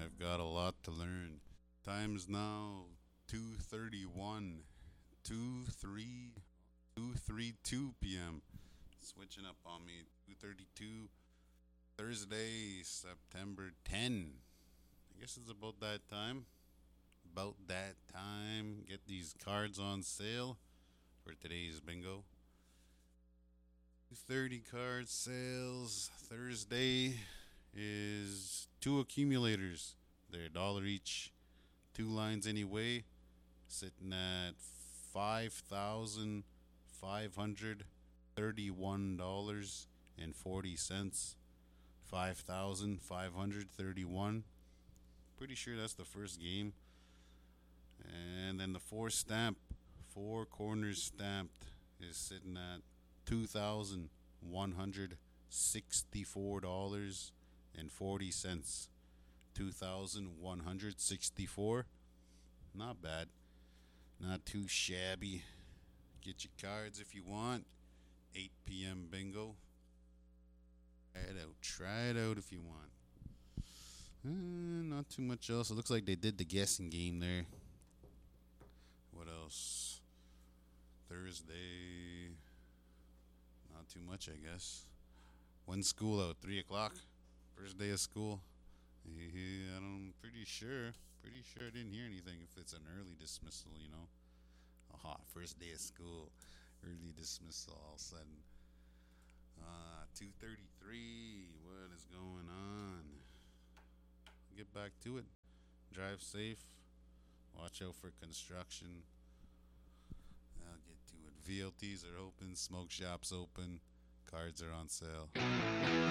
I've got a lot to learn. Time's now 2:31, 2:32 p.m. Switching up on me. 2:32, Thursday, September 10. I guess it's about that time. About that time. Get these cards on sale for today's bingo. 30 card sales. Thursday is two accumulators. They're a dollar each. Two lines anyway. Sitting at $5,531.40. 5,531. Pretty sure that's the first game. And then the four corners stamped, is sitting at $2,164.40. 2,164. Not bad. Not too shabby. Get your cards if you want. 8 p.m. bingo. Try it out. Try it out if you want. Not too much else. It looks like they did the guessing game there. What else? Thursday. Not too much, I guess. When's school out? 3 o'clock? First day of school? Yeah, I'm pretty sure. Pretty sure I didn't hear anything if it's an early dismissal, you know. Aha, first day of school. Early dismissal all of a sudden. 2:33. What is going on? Get back to it. Drive safe. Watch out for construction. I'll get to it. VLTs are open. Smoke shops open. Cards are on sale.